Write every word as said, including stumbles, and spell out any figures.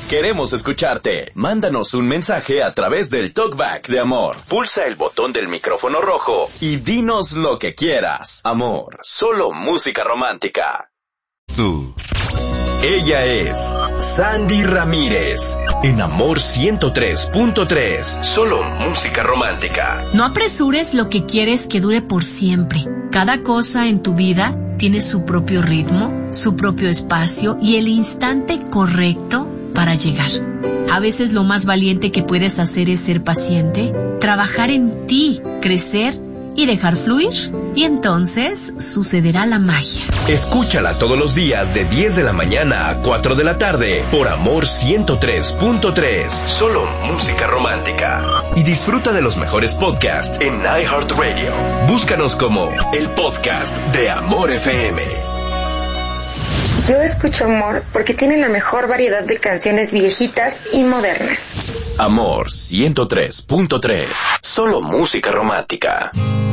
Queremos escucharte. Mándanos un mensaje a través del Talkback de Amor. Pulsa el botón del micrófono rojo y dinos lo que quieras. Amor, solo música romántica. Tú. Ella es Sandy Ramírez. En Amor ciento tres punto tres. Solo música romántica. No apresures lo que quieres que dure por siempre. Cada cosa en tu vida tiene su propio ritmo, su propio espacio y el instante correcto para llegar. A veces lo más valiente que puedes hacer es ser paciente, trabajar en ti, crecer y dejar fluir. Y entonces sucederá la magia. Escúchala todos los días de diez de la mañana a cuatro de la tarde por Amor ciento tres punto tres. Solo música romántica. Y disfruta de los mejores podcasts en iHeartRadio. Búscanos como el podcast de Amor F M. Yo escucho Amor porque tiene la mejor variedad de canciones viejitas y modernas. Amor ciento tres punto tres. Solo música romántica.